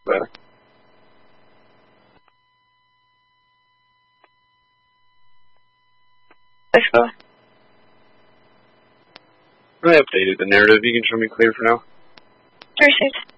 better. Let's go. I updated the narrative. You can show me clear for now. Received.